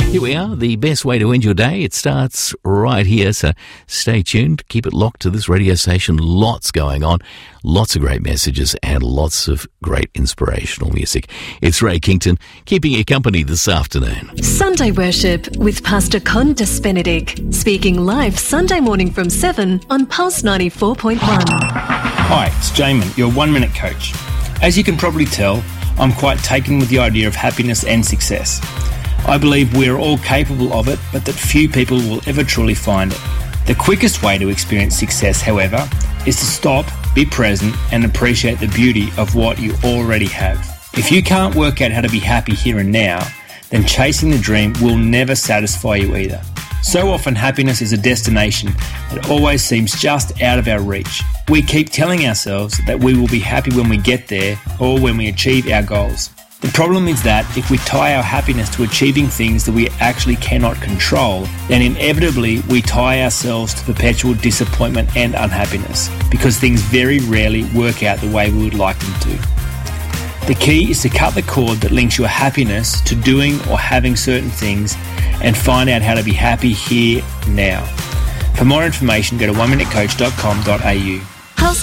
Here we are, the best way to end your day. It starts right here, so stay tuned. Keep it locked to this radio station. Lots going on, lots of great messages and lots of great inspirational music. It's Ray Kington, keeping you company this afternoon. Sunday Worship with Pastor Con Despenedict, speaking live Sunday morning from 7 on Pulse 94.1. Hi, it's Jamin, your 1 Minute Coach. As you can probably tell, I'm quite taken with the idea of happiness and success. I believe we are all capable of it, but that few people will ever truly find it. The quickest way to experience success, however, is to stop, be present, and appreciate the beauty of what you already have. If you can't work out how to be happy here and now, then chasing the dream will never satisfy you either. So often happiness is a destination that always seems just out of our reach. We keep telling ourselves that we will be happy when we get there or when we achieve our goals. The problem is that if we tie our happiness to achieving things that we actually cannot control, then inevitably we tie ourselves to perpetual disappointment and unhappiness, because things very rarely work out the way we would like them to. The key is to cut the cord that links your happiness to doing or having certain things and find out how to be happy here now. For more information, go to oneminutecoach.com.au.